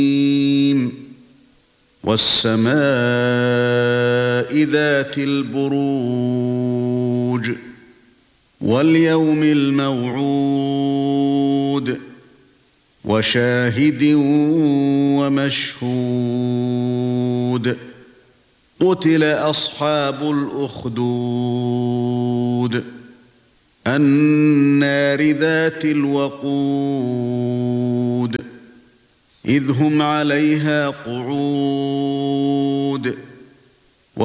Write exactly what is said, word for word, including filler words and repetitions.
وَالسَّمَاءِ ذَاتِ الْبُرُوجِ وَالْيَوْمِ الْمَوْعُودِ وَشَاهِدٍ وَمَشْهُودٍ قُتِلَ أَصْحَابُ الْأُخْدُودِ النَّارِ ذَاتِ الْوَقُودِ إِذْ هُمْ عَلَيْهَا قُعُودٌ